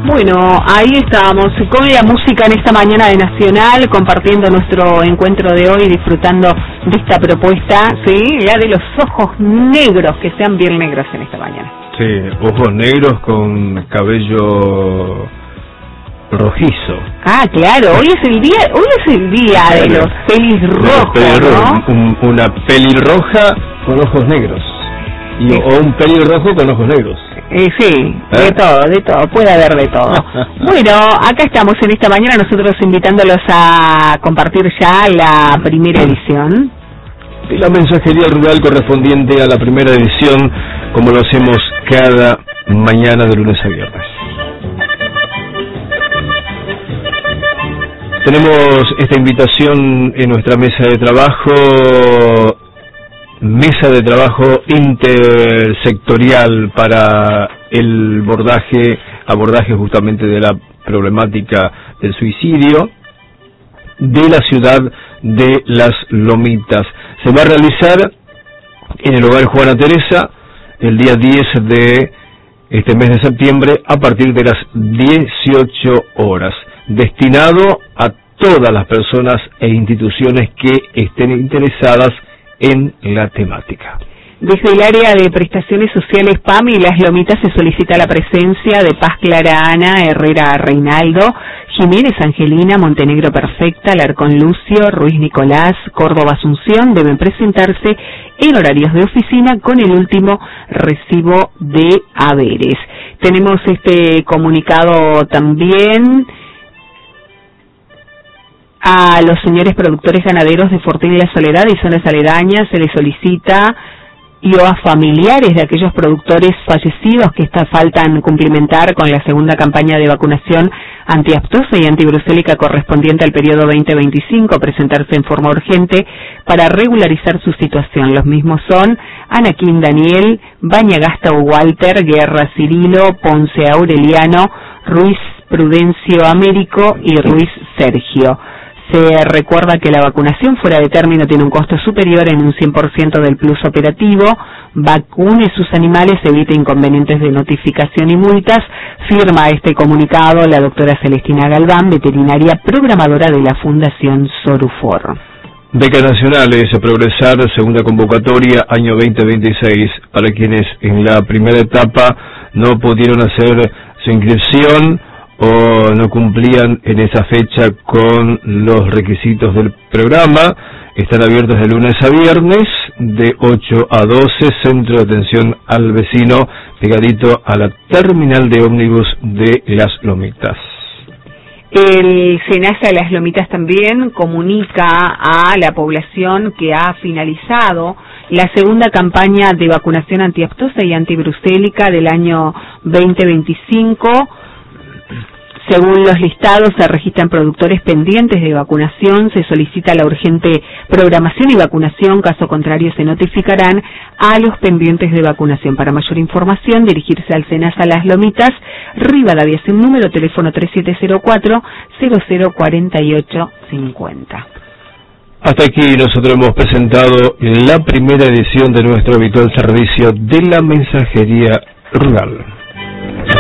Bueno, ahí estábamos con la música en esta mañana de Nacional, compartiendo nuestro encuentro de hoy, disfrutando de esta propuesta, sí, la de los ojos negros, que sean bien negros en esta mañana. Sí, ojos negros con cabello rojizo. Ah, claro, hoy es el día de los pelirrojos, ¿no? Una pelirroja con ojos negros. O un pelirrojo con ojos negros. Sí, de todo, puede haber de todo. Bueno, acá estamos en esta mañana nosotros invitándolos a compartir ya la primera edición de la mensajería rural correspondiente a la primera edición, como lo hacemos cada mañana de lunes a viernes. Tenemos esta invitación en nuestra mesa de trabajo intersectorial para el abordaje justamente de la problemática del suicidio de la ciudad de Las Lomitas. Se va a realizar en el Hogar Juana Teresa el día 10 de este mes de septiembre a partir de las 18 horas, destinado a todas las personas e instituciones que estén interesadas en la temática. Desde el área de prestaciones sociales PAMI y Las Lomitas se solicita la presencia de Paz Clara Ana, Herrera Reinaldo, Jiménez Angelina, Montenegro Perfecta, Alarcón Lucio, Ruiz Nicolás, Córdoba Asunción. Deben presentarse en horarios de oficina con el último recibo de haberes. Tenemos este comunicado también a los señores productores ganaderos de Fortín y La Soledad y zonas aledañas. Se les solicita, y o a familiares de aquellos productores fallecidos que faltan cumplimentar con la segunda campaña de vacunación antiaptosa y antibrucélica correspondiente al periodo 2025, presentarse en forma urgente para regularizar su situación. Los mismos son Anaquín Daniel, Bañagasta Walter, Guerra Cirilo, Ponce Aureliano, Ruiz Prudencio Américo y Ruiz Sergio. Se recuerda que la vacunación fuera de término tiene un costo superior en un 100% del plus operativo. Vacune sus animales, evite inconvenientes de notificación y multas. Firma este comunicado la doctora Celestina Galván, veterinaria programadora de la Fundación Sorufor. Becas nacionales, Progresar, segunda convocatoria, año 2026. Para quienes en la primera etapa no pudieron hacer su inscripción o no cumplían en esa fecha con los requisitos del programa, están abiertos de lunes a viernes de 8 a 12, centro de atención al vecino, pegadito a la terminal de ómnibus de Las Lomitas. El SENASA de Las Lomitas también comunica a la población que ha finalizado la segunda campaña de vacunación antiaptosa y antibrucélica del año 2025. Según los listados, se registran productores pendientes de vacunación, se solicita la urgente programación y vacunación, caso contrario se notificarán a los pendientes de vacunación. Para mayor información, dirigirse al SENASA Las Lomitas, Rivadavia sin número, teléfono 3704-004850. Hasta aquí nosotros hemos presentado la primera edición de nuestro habitual servicio de la mensajería rural.